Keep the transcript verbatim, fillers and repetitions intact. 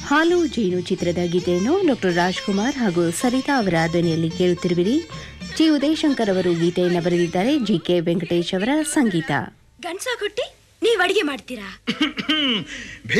ಹಾಲು ಜೇನು ಚಿತ್ರದ ಗೀತೆಯನ್ನು ಡಾಕ್ಟರ್ ರಾಜ್ಕುಮಾರ್ ಹಾಗೂ ಸರಿತಾ ಅವರ ಧ್ವನಿಯಲ್ಲಿ ಕೇಳುತ್ತಿರುವಿರಿ. ಜಿ ಉದಯಶಂಕರ್ ಅವರು ಗೀತೆಯನ್ನು ಬರೆದಿದ್ದಾರೆ. ಜಿ ಕೆ ವೆಂಕಟೇಶ್ ಅವರ ಸಂಗೀತ. ಗಂಡ್ಸ ಕೊಟ್ಟಿ ನೀವ್ ಅಡಿಗೆ ಮಾಡ್ತೀರಾ?